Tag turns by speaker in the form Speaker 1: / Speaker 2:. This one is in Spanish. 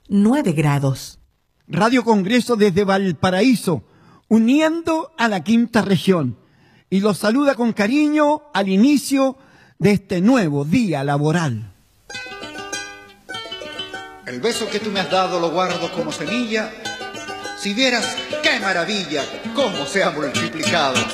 Speaker 1: 9 grados.
Speaker 2: Radio Congreso desde Valparaíso, uniendo a la quinta región. Y los saluda con cariño al inicio de este nuevo día laboral.
Speaker 3: El beso que tú me has dado lo guardo como semilla. Si vieras qué maravilla, cómo se ha multiplicado.